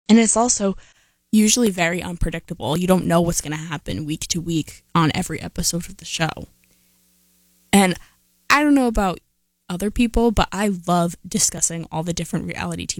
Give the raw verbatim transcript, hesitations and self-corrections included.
And it's also usually very unpredictable. You don't know what's going to happen week to week on every episode of the show. And I don't know about other people, but I love discussing all the different reality T V